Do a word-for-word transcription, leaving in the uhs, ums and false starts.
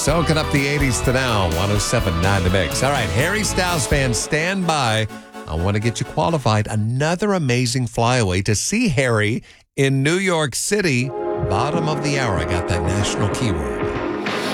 Soaking up the eighties to now, one oh seven point nine The Mix. All right, Harry Styles fans, stand by. I want to get you qualified. Another amazing flyaway to see Harry in New York City. Bottom of the hour, I got that national keyword.